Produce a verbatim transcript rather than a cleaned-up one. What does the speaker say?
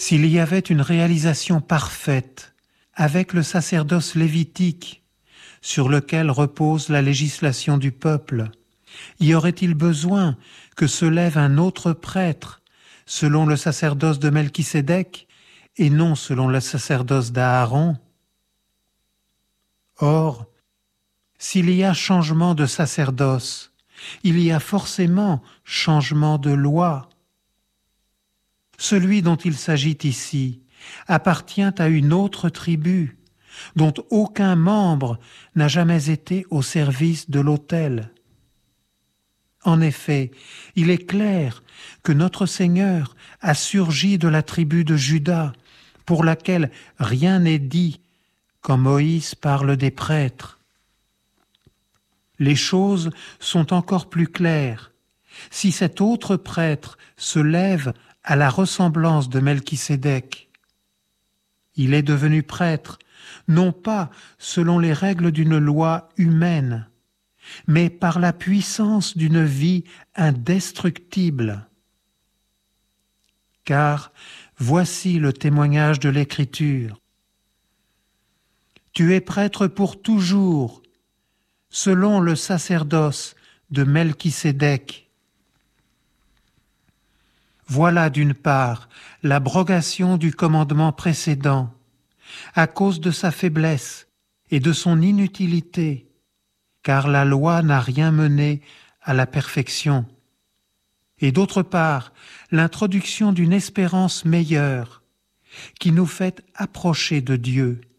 S'il y avait une réalisation parfaite avec le sacerdoce lévitique sur lequel repose la législation du peuple, y aurait-il besoin que se lève un autre prêtre selon le sacerdoce de Melchisédek et non selon le sacerdoce d'Aaron? Or, s'il y a changement de sacerdoce, il y a forcément changement de loi. Celui dont il s'agit ici appartient à une autre tribu, dont aucun membre n'a jamais été au service de l'autel. En effet, il est clair que notre Seigneur a surgi de la tribu de Juda, pour laquelle rien n'est dit quand Moïse parle des prêtres. Les choses sont encore plus claires. Si cet autre prêtre se lève à la ressemblance de Melchisédek, il est devenu prêtre, non pas selon les règles d'une loi humaine, mais par la puissance d'une vie indestructible. Car voici le témoignage de l'Écriture. Tu es prêtre pour toujours, selon le sacerdoce de Melchisédek. Voilà d'une part l'abrogation du commandement précédent, à cause de sa faiblesse et de son inutilité, car la loi n'a rien mené à la perfection. Et d'autre part, l'introduction d'une espérance meilleure, qui nous fait approcher de Dieu